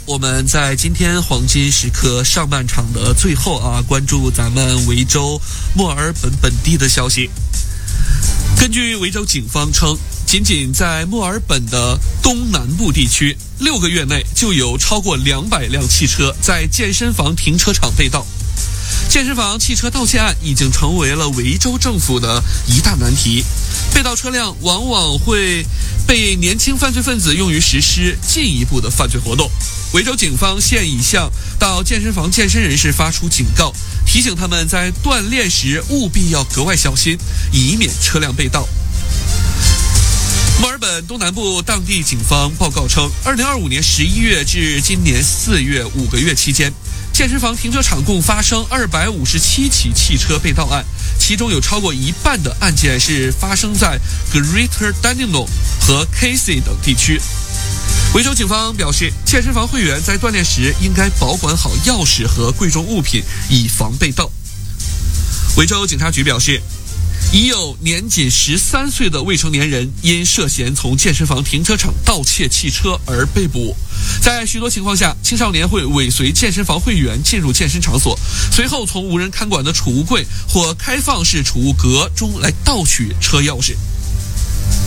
我们在今天黄金时刻上半场的最后关注咱们维州墨尔本本地的消息。根据维州警方称，仅仅在墨尔本的东南部地区，6个月内就有超过200辆汽车在健身房停车场被盗。健身房汽车盗窃案已经成为了维州政府的一大难题，被盗车辆往往会被年轻犯罪分子用于实施进一步的犯罪活动。维州警方现已向到健身房健身人士发出警告，提醒他们在锻炼时务必要格外小心，以免车辆被盗。墨尔本东南部当地警方报告称，2025年11月至今年4月5个月期间，健身房停车场共发生257起汽车被盗案，其中有超过一半的案件是发生在 Greater Dandenong 和 Casey 等地区。维州警方表示，健身房会员在锻炼时应该保管好钥匙和贵重物品，以防被盗。维州警察局表示，已有年仅13岁的未成年人因涉嫌从健身房停车场盗窃汽车而被捕。在许多情况下，青少年会尾随健身房会员进入健身场所，随后从无人看管的储物柜或开放式储物格中来盗取车钥匙。